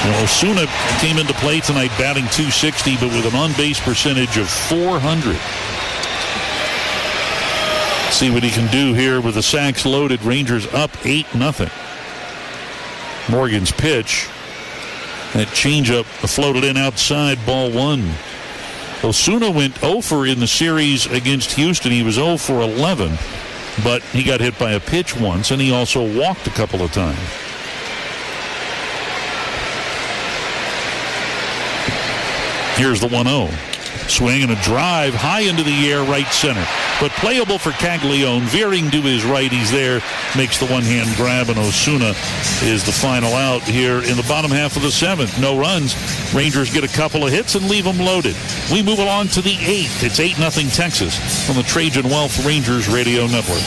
Well, Osuna came into play tonight batting .260, but with an on-base percentage of .400. See what he can do here with the sacks loaded. Rangers up 8-0. Morgan's pitch. That changeup floated in outside, ball one. Osuna went 0 for in the series against Houston. He was 0 for 11, but he got hit by a pitch once, and he also walked a couple of times. Here's the 1-0. Swing and a drive high into the air, right center. But playable for Caglione. Veering to his right, he's there. Makes the one-hand grab, and Osuna is the final out here in the bottom half of the seventh. No runs. Rangers get a couple of hits and leave them loaded. We move along to the eighth. It's 8-0 Texas on the Trajan Wealth Rangers Radio Network.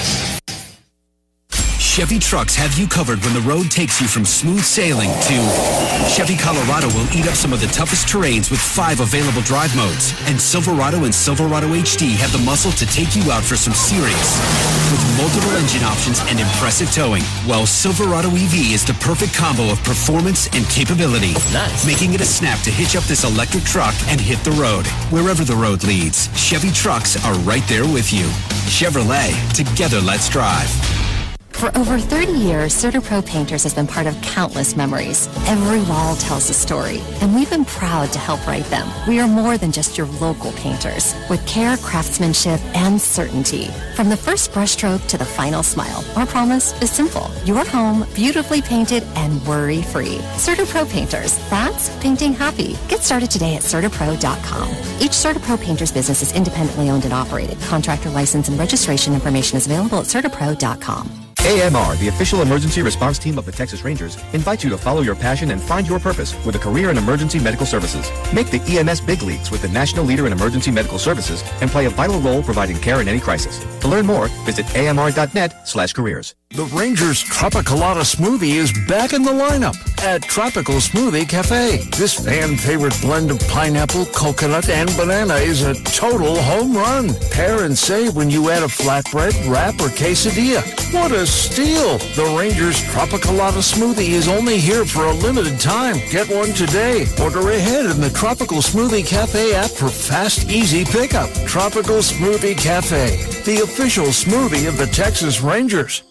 Chevy Trucks have you covered when the road takes you from smooth sailing to Chevy Colorado will eat up some of the toughest terrains with 5 available drive modes. And Silverado and Silverado HD have the muscle to take you out for some serious with multiple engine options and impressive towing. While Silverado EV is the perfect combo of performance and capability. Nice. Making it a snap to hitch up this electric truck and hit the road. Wherever the road leads, Chevy Trucks are right there with you. Chevrolet, together let's drive. For over 30 years, CertaPro Painters has been part of countless memories. Every wall tells a story, and we've been proud to help write them. We are more than just your local painters, with care, craftsmanship, and certainty. From the first brushstroke to the final smile, our promise is simple. Your home, beautifully painted and worry-free. CertaPro Painters, that's painting happy. Get started today at CertaPro.com. Each CertaPro Painters business is independently owned and operated. Contractor license and registration information is available at CertaPro.com. AMR, the official emergency response team of the Texas Rangers, invites you to follow your passion and find your purpose with a career in emergency medical services. Make the EMS big leagues with the national leader in emergency medical services and play a vital role providing care in any crisis. To learn more, visit amr.net/careers. The Rangers Tropicalata Smoothie is back in the lineup at Tropical Smoothie Cafe. This fan-favorite blend of pineapple, coconut, and banana is a total home run. Pair and save when you add a flatbread, wrap, or quesadilla. What a steal! The Rangers Tropicalata Smoothie is only here for a limited time. Get one today. Order ahead in the Tropical Smoothie Cafe app for fast, easy pickup. Tropical Smoothie Cafe, the official smoothie of the Texas Rangers.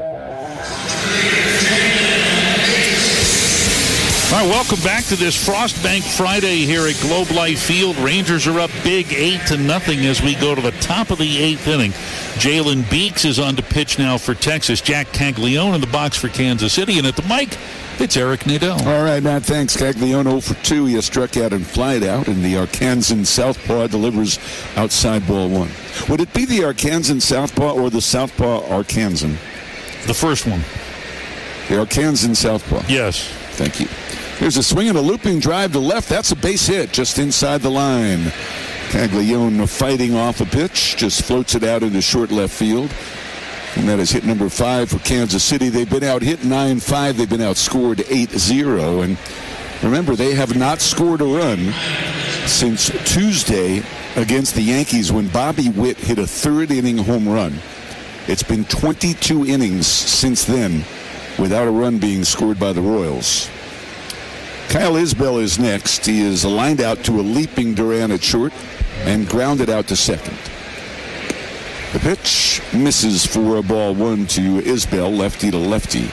All right, welcome back to this Frostbank Friday here at Globe Life Field. Rangers are up big 8-0 as we go to the top of the 8th inning. Jalen Beeks is on to pitch now for Texas. Jack Caglione in the box for Kansas City. And at the mic, it's Eric Nadel. All right, Matt, thanks. Caglione 0 for 2. He has struck out and flied out, and the Arkansan Southpaw delivers outside ball one. Would it be the Arkansan Southpaw or the Southpaw Arkansan? The first one. The Arkansan Southpaw. Yes. Thank you. Here's a swing and a looping drive to left. That's a base hit just inside the line. Caglione fighting off a pitch, just floats it out into short left field. And that is hit number 5 for Kansas City. They've been out hit 9-5. They've been outscored 8-0. And remember, they have not scored a run since Tuesday against the Yankees when Bobby Witt hit a third-inning home run. It's been 22 innings since then without a run being scored by the Royals. Kyle Isbell is next. He is lined out to a leaping Duran at short and grounded out to second. The pitch misses for a ball one to Isbell, lefty to lefty.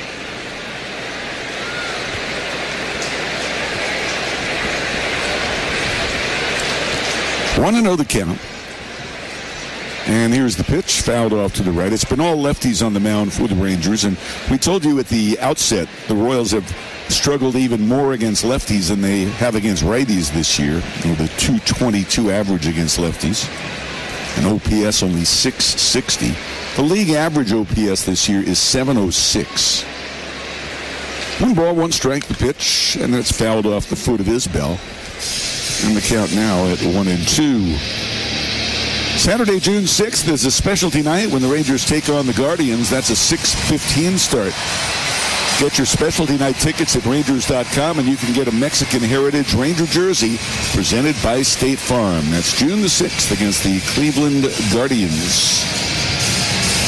Want to know the count. And here's the pitch, fouled off to the right. It's been all lefties on the mound for the Rangers, and we told you at the outset the Royals have struggled even more against lefties than they have against righties this year, with a .222 average against lefties. An OPS only .660. The league average OPS this year is .706. 1 ball, 1 strike, the pitch, and it's fouled off the foot of Isbell. And the count now at 1-2. Saturday, June 6th is a specialty night when the Rangers take on the Guardians. That's a 6:15 start. Get your specialty night tickets at Rangers.com, and you can get a Mexican Heritage Ranger jersey presented by State Farm. That's June the 6th against the Cleveland Guardians.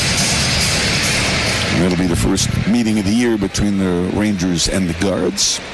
And that'll be the first meeting of the year between the Rangers and the Guards.